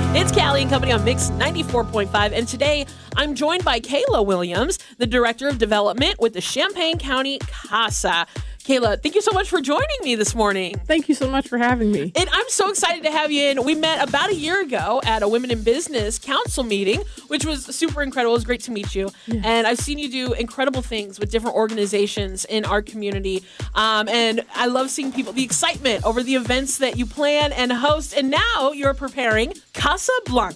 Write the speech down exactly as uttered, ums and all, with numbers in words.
It's Callie and Company on Mix ninety-four point five, and today I'm joined by Kayla Williams, the Director of Development with the Champaign County CASA. Kayla, thank you so much for joining me this morning. Thank you so much for having me. And I'm so excited to have you in. We met about a year ago at a Women in Business Council meeting, which was super incredible. It was great to meet you. Yes. And I've seen you do incredible things with different organizations in our community. Um, and I love seeing people, the excitement over the events that you plan and host. And now you're preparing Casa Blanca.